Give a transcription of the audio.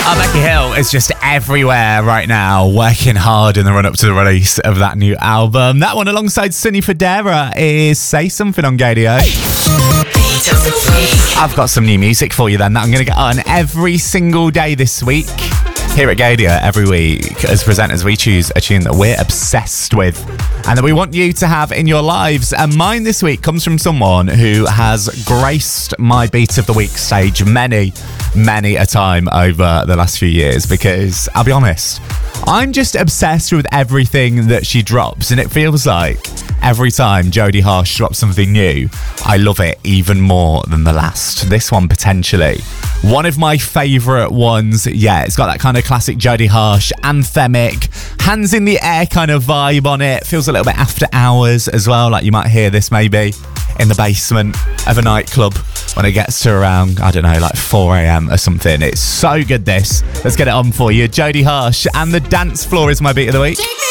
Becky Hill is just everywhere right now, working hard in the run-up to the release of that new album. That one alongside Sonny Fodera is Say Something on Gadio. I've got some new music for you then that I'm going to get on every single day this week. Here at Gadio, every week, as presenters, we choose a tune that we're obsessed with and that we want you to have in your lives. And mine this week comes from someone who has graced my Beat of the Week stage many a time over the last few years, because I'll be honest, I'm just obsessed with everything that she drops, and it feels like every time Jodie Harsh drops something new, I love it even more than the last. This one potentially one of my favourite ones. Yeah, it's got that kind of classic Jodie Harsh, anthemic, hands in the air kind of vibe on it. Feels a little bit after hours as well, like you might hear this maybe in the basement of a nightclub when it gets to around, I don't know, like 4 a.m. or something. It's so good, this. Let's get it on for you. Jodie Harsh and The Dance Floor is my Beat of the Week.